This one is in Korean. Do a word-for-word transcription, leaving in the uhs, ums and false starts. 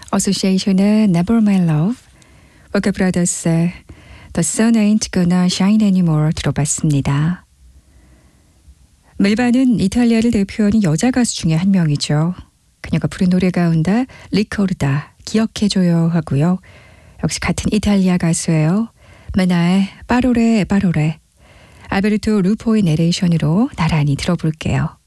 어소시에이션의 Never My Love, 워커 브라더스의 The Sun Ain't Gonna Shine Anymore 들어봤습니다. 멜바는 이탈리아를 대표하는 여자 가수 중에 한 명이죠. 그녀가 부른 노래 가운데 리코르다, 기억해줘요 하고요. 역시 같은 이탈리아 가수예요. 메나의 빠로레 빠로레, 알베르토 루포의 내레이션으로 나란히 들어볼게요.